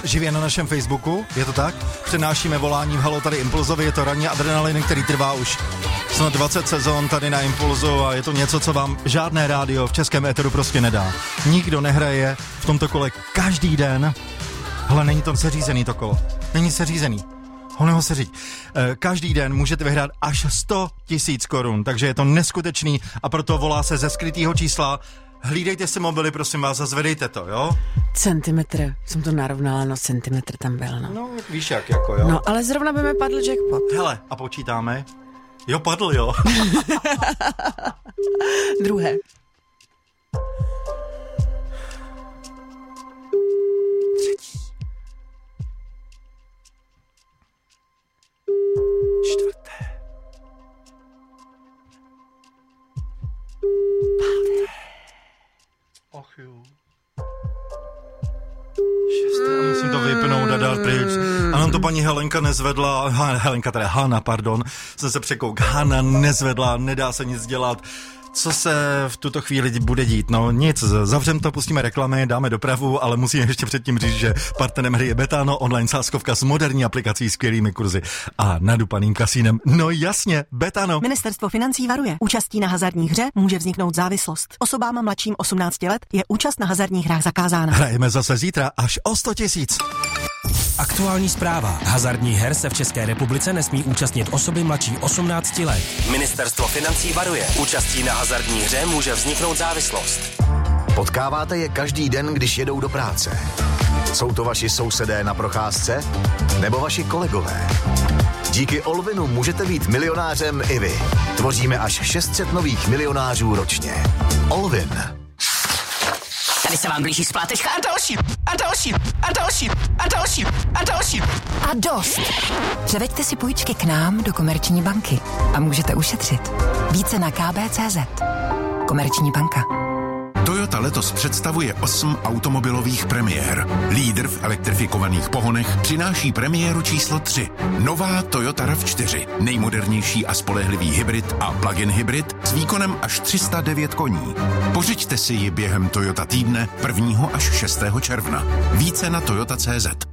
živě na našem Facebooku, je to tak? Přenášíme volání v Halo tady Impulzovi, je to ranní adrenalin, který trvá už snad 20 sezon tady na Impulzu a je to něco, co vám žádné rádio v českém éteru prostě nedá. Nikdo nehraje v tomto kole každý den. Hele, není to seřízený to kolo. Není seřízený. Ho seřiď. Každý den můžete vyhrát až 100 000 korun, takže je to neskutečný a proto volá se ze skrytého čísla. Hlídejte si mobily, prosím vás, a zvedejte to, jo? Centimetr, jsem to narovnala, no centimetr tam byl, no. No, víš jak, jako jo. No, ale zrovna by mi padl jackpot. Hele, a počítáme? Jo, padl, jo. Druhé. Třetí. Čtvrté. Páté. Och jo. Šesté, musím to vypnout a dát pryč. Ano, to paní Helenka nezvedla, Hana, jsem se překouk. Hana nezvedla, nedá se nic dělat. Co se v tuto chvíli bude dít? No nic, zavřem to, pustíme reklamy, dáme dopravu, ale musíme ještě předtím říct, že partnerem hry je Betano, online sázkovka s moderní aplikací, skvělými kurzy a nadupaným kasínem. No jasně, Betano. Ministerstvo financí varuje. Účastí na hazardní hře může vzniknout závislost. Osobám mladším 18 let je účast na hazardních hrách zakázána. Hrajeme zase zítra až o 100 000. Aktuální zpráva. Hazardních her se v České republice nesmí účastnit osoby mladší 18 let. Ministerstvo financí varuje. Účastí na hazardní hře může vzniknout závislost. Potkáváte je každý den, když jedou do práce. Jsou to vaši sousedé na procházce? Nebo vaši kolegové? Díky Olvinu můžete být milionářem i vy. Tvoříme až 600 nových milionářů ročně. Olvin. Tady se vám blíží splátečka a další, a další, a další, a další, a další. A dost. Převeďte si půjčky k nám do Komerční banky a můžete ušetřit. Více na kb.cz. Komerční banka. Toyota letos představuje 8 automobilových premiér. Lídr v elektrifikovaných pohonech přináší premiéru číslo 3. Nová Toyota RAV4. Nejmodernější a spolehlivý hybrid a plug-in hybrid s výkonem až 309 koní. Pořiďte si ji během Toyota týdne 1. až 6. června. Více na toyota.cz.